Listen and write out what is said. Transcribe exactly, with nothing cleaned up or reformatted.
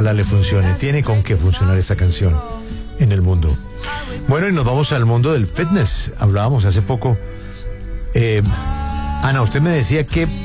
ojalá le funcione. Tiene con qué funcionar esta canción en el mundo. Bueno, y nos vamos al mundo del fitness. Hablábamos hace poco. Eh, Ana, usted me decía que